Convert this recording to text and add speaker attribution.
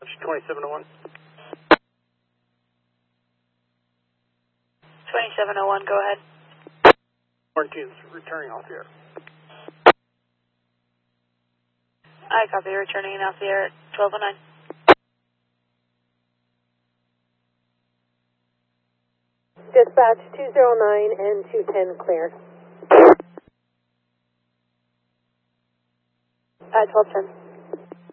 Speaker 1: 2701.
Speaker 2: 2701, go ahead.
Speaker 1: Quarantine's returning off the air.
Speaker 2: I copy, returning off the air at 1209.
Speaker 3: Dispatch 209 and 210 clear.
Speaker 2: At 1210.